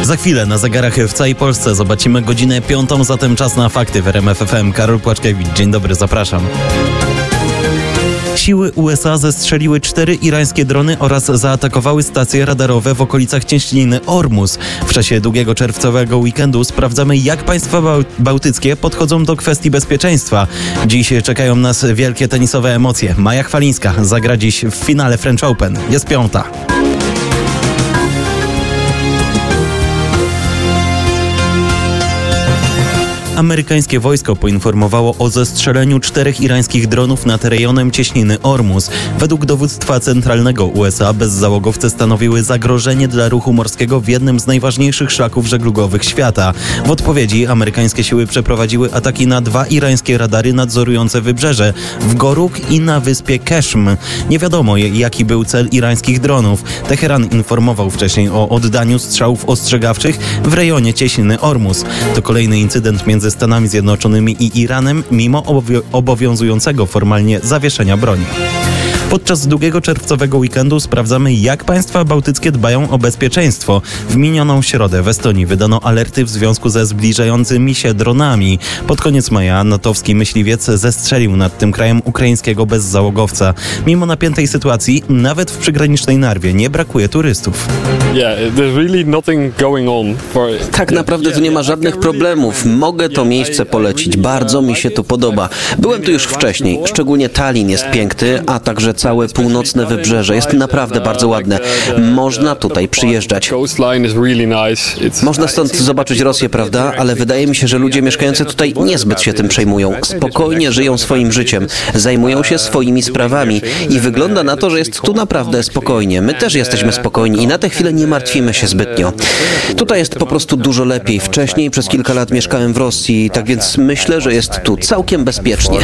Za chwilę na zegarach w całej Polsce zobaczymy godzinę 5, zatem czas na fakty w RMF FM. Karol Płaczkiewicz, dzień dobry, zapraszam. Siły USA zestrzeliły 4 irańskie drony oraz zaatakowały stacje radarowe w okolicach cieśniny Ormus. W czasie długiego czerwcowego weekendu sprawdzamy, jak państwa bałtyckie podchodzą do kwestii bezpieczeństwa. Dziś czekają nas wielkie tenisowe emocje. Maja Chwalińska zagra dziś w finale French Open. Jest 5. Amerykańskie wojsko poinformowało o zestrzeleniu 4 irańskich dronów nad rejonem cieśniny Ormus. Według dowództwa centralnego USA bezzałogowce stanowiły zagrożenie dla ruchu morskiego w jednym z najważniejszych szlaków żeglugowych świata. W odpowiedzi amerykańskie siły przeprowadziły ataki na 2 irańskie radary nadzorujące wybrzeże w Goruk i na wyspie Keshm. Nie wiadomo, jaki był cel irańskich dronów. Teheran informował wcześniej o oddaniu strzałów ostrzegawczych w rejonie cieśniny Ormus. To kolejny incydent między Stanami Zjednoczonymi i Iranem, mimo obowiązującego formalnie zawieszenia broni. Podczas długiego czerwcowego weekendu sprawdzamy, jak państwa bałtyckie dbają o bezpieczeństwo. W minioną środę w Estonii wydano alerty w związku ze zbliżającymi się dronami. Pod koniec maja natowski myśliwiec zestrzelił nad tym krajem ukraińskiego bezzałogowca. Mimo napiętej sytuacji, nawet w przygranicznej Narwie nie brakuje turystów. Tak naprawdę tu nie ma żadnych problemów. Mogę to miejsce polecić. Bardzo mi się tu podoba. Byłem tu już wcześniej. Szczególnie Tallin jest piękny, a także całe północne wybrzeże jest naprawdę bardzo ładne. Można tutaj przyjeżdżać. Można stąd zobaczyć Rosję, prawda? Ale wydaje mi się, że ludzie mieszkający tutaj niezbyt się tym przejmują. Spokojnie żyją swoim życiem, zajmują się swoimi sprawami i wygląda na to, że jest tu naprawdę spokojnie. My też jesteśmy spokojni i na tę chwilę nie martwimy się zbytnio. Tutaj jest po prostu dużo lepiej. Wcześniej przez kilka lat mieszkałem w Rosji, tak więc myślę, że jest tu całkiem bezpiecznie.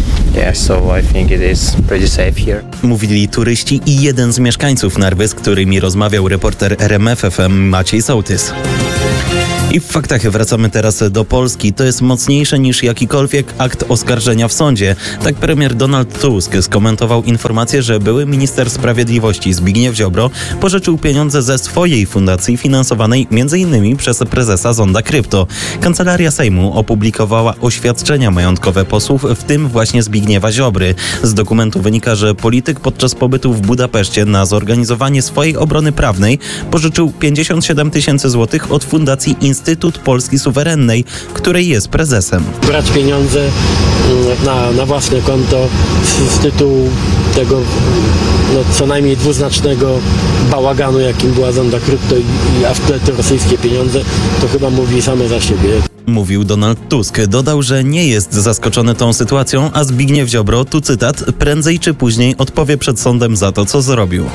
Mówili turyści i jeden z mieszkańców Narwy, z którymi rozmawiał reporter RMF FM Maciej Sołtys. I w faktach wracamy teraz do Polski. To jest mocniejsze niż jakikolwiek akt oskarżenia w sądzie. Tak premier Donald Tusk skomentował informację, że były minister sprawiedliwości Zbigniew Ziobro pożyczył pieniądze ze swojej fundacji finansowanej m.in. przez prezesa Zonda Krypto. Kancelaria Sejmu opublikowała oświadczenia majątkowe posłów, w tym właśnie Zbigniewa Ziobry. Z dokumentu wynika, że polityk podczas pobytu w Budapeszcie na zorganizowanie swojej obrony prawnej pożyczył 57 000 złotych od Fundacji Instytut Polski Suwerennej, której jest prezesem. Brać pieniądze na własne konto z tytułu tego co najmniej dwuznacznego bałaganu, jakim była Zonda Krypto a w tle te rosyjskie pieniądze, to chyba mówi same za siebie. Mówił Donald Tusk. Dodał, że nie jest zaskoczony tą sytuacją, a Zbigniew Ziobro, tu cytat, prędzej czy później odpowie przed sądem za to, co zrobił.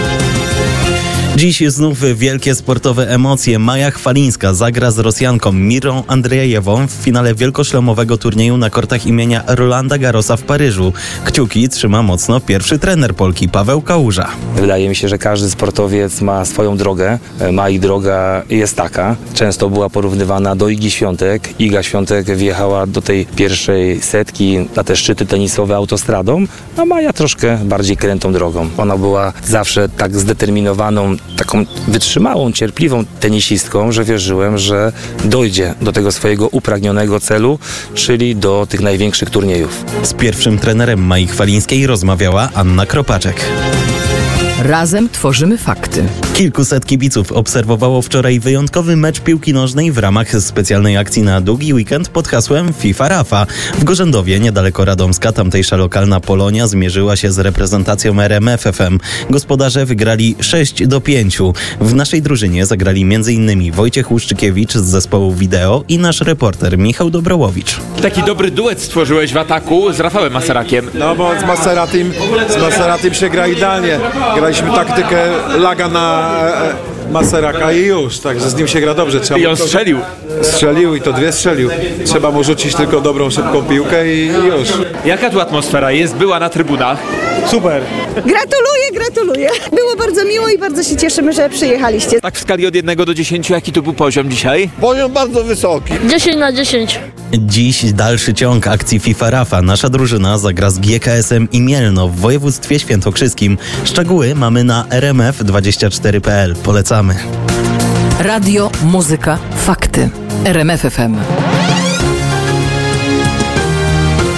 Dziś znów wielkie sportowe emocje. Maja Chwalińska zagra z Rosjanką Mirą Andrzejewą w finale wielkoszlemowego turnieju na kortach imienia Rolanda Garrosa w Paryżu. Kciuki trzyma mocno pierwszy trener Polki, Paweł Kałuża. Wydaje mi się, że każdy sportowiec ma swoją drogę. Ich droga jest taka. Często była porównywana do Igi Świątek. Iga Świątek wjechała do tej pierwszej setki na te szczyty tenisowe autostradą, a Maja troszkę bardziej krętą drogą. Ona była zawsze tak zdeterminowaną, taką wytrzymałą, cierpliwą tenisistką, że wierzyłem, że dojdzie do tego swojego upragnionego celu, czyli do tych największych turniejów. Z pierwszym trenerem Mai Chwalińskiej rozmawiała Anna Kropaczek. Razem tworzymy fakty. Kilkuset kibiców obserwowało wczoraj wyjątkowy mecz piłki nożnej w ramach specjalnej akcji na długi weekend pod hasłem FIFA Rafa. W Gorzędowie, niedaleko Radomska, tamtejsza lokalna Polonia zmierzyła się z reprezentacją RMF FM. Gospodarze wygrali 6-5. W naszej drużynie zagrali m.in. Wojciech Łuszczykiewicz z zespołu Wideo i nasz reporter Michał Dobrołowicz. Taki dobry duet stworzyłeś w ataku z Rafałem Maserakiem. No bo z Maseratim się gra idealnie. Graliśmy taktykę laga na Maseraka i już, także z nim się gra dobrze. I on strzelił. Strzelił i to 2 strzelił. Trzeba mu rzucić tylko dobrą, szybką piłkę i już. Jaka tu atmosfera jest? Była na trybunach. Super. Gratuluję. Było bardzo miło i bardzo się cieszymy, że przyjechaliście. Tak w skali od 1 do 10, jaki to był poziom dzisiaj? Poziom bardzo wysoki. 10/10. Dziś dalszy ciąg akcji FIFA Rafa. Nasza drużyna zagra z GKS-em i Mielno w województwie świętokrzyskim. Szczegóły mamy na rmf24.pl. Polecamy. Radio, muzyka, fakty. RMF FM.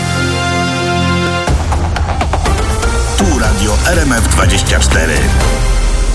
Tu Radio RMF 24.